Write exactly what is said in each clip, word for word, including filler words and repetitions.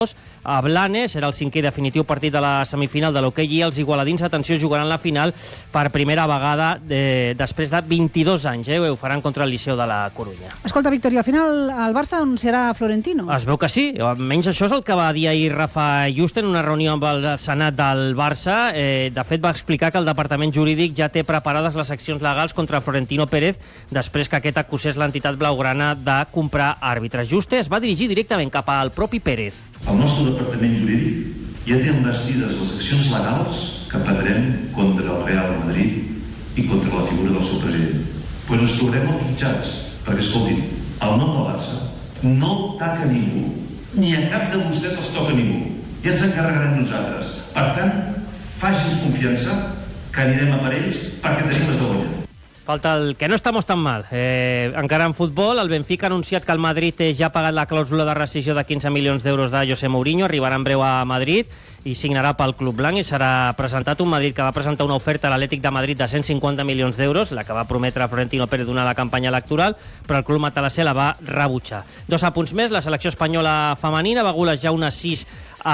a Blanes, serà el cinquè i definitiu partit de la semifinal de l'hoquei i els igualadins, atenció, jugaran la final per primera vegada de, després de vint-i-dos anys, eh? Ho faran contra el Liceu de la Corunya. Escolta, Víctor, i al final el Barça denunciarà Florentino? Es veu que sí, almenys això és el que va dir ahir Rafa Juste en una reunió amb el Senat del Barça. Eh, de fet, va explicar que el Departament Jurídic ja té preparades les accions legals contra Florentino Pérez després que aquest acusés l'entitat blaugrana de comprar àrbitres. Juste es va dirigir directament cap al propi Pérez. El nostre departament jurídic ja té envestides les accions legals que prendrem contra el Real Madrid i contra la figura del seu president. Pues ens trobarem als jutjats, perquè, escoltin, el nom del Barça no taca ningú, ni a cap de vostès els toca ningú, i ens encarregarem nosaltres. Per tant, faci'ns confiança que anirem a per ells perquè tenim les de guanyar. Falta el que no estamos tan mal. Eh, encara en futbol, el Benfica ha anunciat que el Madrid ja ha pagat la clàusula de rescissió de quinze milions d'euros de José Mourinho, arribarà en breu a Madrid i signarà pel Club Blanc i serà presentat un Madrid que va presentar una oferta a l'Atlètic de Madrid de cent cinquanta milions d'euros, la que va prometre Florentino Pérez durant la campanya electoral, però el club matalassé la va rebutjar. Dos apunts més, la selecció espanyola femenina va golejar una sis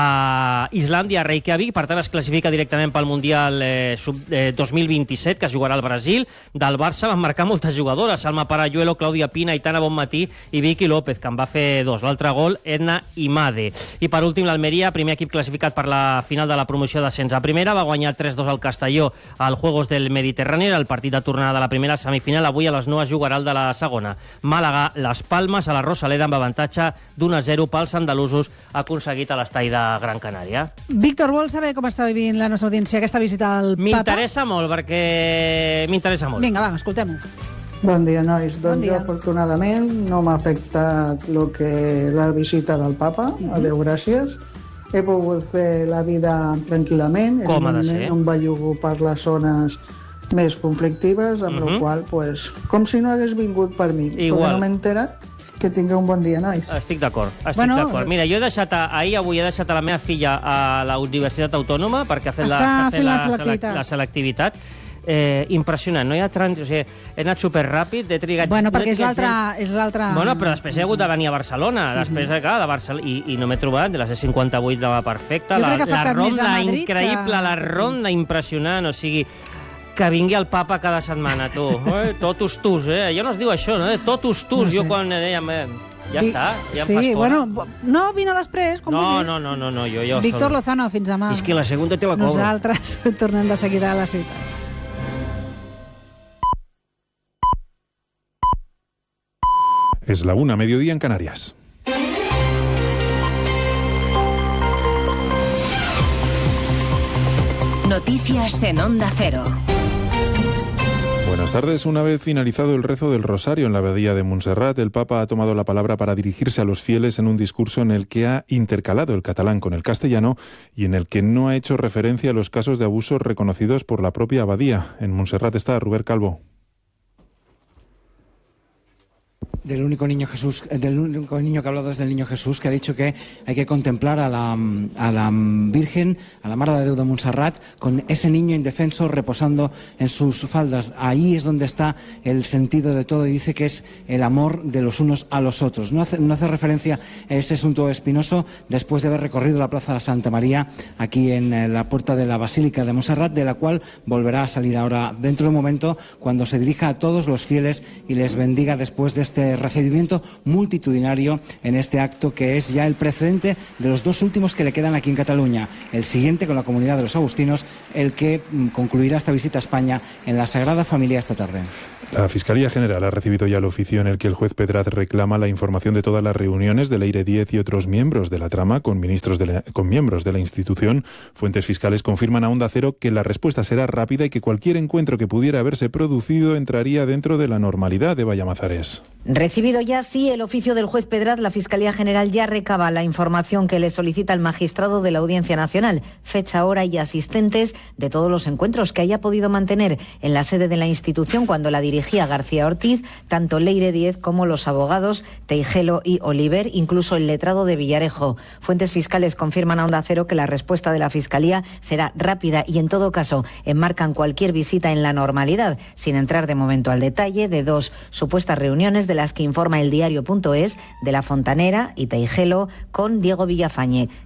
a Islàndia, a Reykjavik, per tant es classifica directament pel Mundial eh, sub, eh, dos mil vint-i-set, que es jugarà al Brasil. Del Barça van marcar moltes jugadores, Salma Parayuelo, Clàudia Pina, Aitana Bonmatí i Vicky López, que en va fer dos. L'altre gol, Edna Imade. I per últim, l'Almeria, primer equip classificat per la final de la promoció d'ascens a primera, va guanyar tres dos al Castelló al Juegos del Mediterrani, el partit de tornada de la primera semifinal. Avui a les nou es jugarà el de la segona. Màlaga, Les Palmes, a la Rosaleda, amb avantatge d'un a zero pels andalusos, ha aconseguit a l'estadi de Gran Canària. Víctor, vols saber com està vivint la nostra audiència aquesta visita al Papa? M'interessa molt, perquè m'interessa molt. Vinga, va, escoltem-ho. Bon dia, nois. Bon Doncs dia. jo, afortunadament, no m'ha afectat lo que la visita del Papa. Mm-hmm. Adéu, gràcies. He pogut fer la vida tranquil·lament. Com ha de ser? No em bellugo per les zones més conflictives, amb Mm-hmm. la qual pues, com si no hagués vingut per mi. Igual. Perquè no m'he enterat. Que tingueu un bon dia, nois. Estic d'acord, estic Bueno, d'acord. Mira, jo he deixat, a, ahir, avui he deixat a la meva filla a la Universitat Autònoma perquè ha fet, Està la, ha fent fet la la, selectivitat. la selectivitat. Eh, impressionant, no hi ha trànsit, o sigui, he anat superràpid, he trigat... Bueno, no he perquè és trigat l'altra... gens. És l'altra... Bueno, però després he hagut de venir a Barcelona, després, mm-hmm. clar, de Barcelona, i, i no m'he trobat, la C cinquanta-vuit la perfecta, Jo la, crec que ha la afectat més a ronda Madrid increïble, que- la ronda impressionant, o sigui, que vingui el papa cada setmana, tu. Eh? Totus tus, eh? Ja no es diu això, no? Totus tus, No sé. jo quan dèiem... Eh, ja Vi- està, ja em sí, fas fora. bueno, no, vine després, com No, vulguis. no, no, no, no, jo... jo Víctor soy- Lozano, fins demà. És que la segunda te la cobro. Nosaltres tornem de seguida a la ciutat. Es la una, mediodía en Canarias. Noticias en Onda Cero. Buenas tardes. Una vez finalizado el rezo del Rosario en la abadía de Montserrat, el Papa ha tomado la palabra para dirigirse a los fieles en un discurso en el que ha intercalado el catalán con el castellano y en el que no ha hecho referencia a los casos de abusos reconocidos por la propia abadía. En Montserrat está Rubén Calvo. Del único niño Jesús, del único niño que ha hablado es del niño Jesús, que ha dicho que hay que contemplar a la, a la Virgen, a la Mare de Déu de Montserrat, con ese niño indefenso reposando en sus faldas. Ahí es donde está el sentido de todo, y dice que es el amor de los unos a los otros. No hace, no hace referencia a ese asunto espinoso después de haber recorrido la Plaza de Santa María, aquí en la puerta de la Basílica de Montserrat, de la cual volverá a salir ahora dentro de un momento, cuando se dirija a todos los fieles y les bendiga después de este recibimiento multitudinario en este acto, que es ya el precedente de los dos últimos que le quedan aquí en Cataluña. El siguiente con la comunidad de los agustinos, el que mm, concluirá esta visita a España en la Sagrada Familia esta tarde. La Fiscalía General ha recibido ya el oficio en el que el juez Pedraz reclama la información de todas las reuniones de Leire Díez y otros miembros de la trama con, ministros de la, con miembros de la institución. Fuentes fiscales confirman a Onda Cero que la respuesta será rápida y que cualquier encuentro que pudiera haberse producido entraría dentro de la normalidad de Vallamazares. Recibido ya, sí, el oficio del juez Pedraz, la Fiscalía General ya recaba la información que le solicita el magistrado de la Audiencia Nacional, fecha, hora y asistentes de todos los encuentros que haya podido mantener en la sede de la institución cuando la dirigía García Ortiz, tanto Leire Díez como los abogados Teijelo y Oliver, incluso el letrado de Villarejo. Fuentes fiscales confirman a Onda Cero que la respuesta de la Fiscalía será rápida y, en todo caso, enmarcan cualquier visita en la normalidad, sin entrar de momento al detalle de dos supuestas reuniones de las que informa el diario punto es, de La Fontanera y Teijelo, con Diego Villafañe.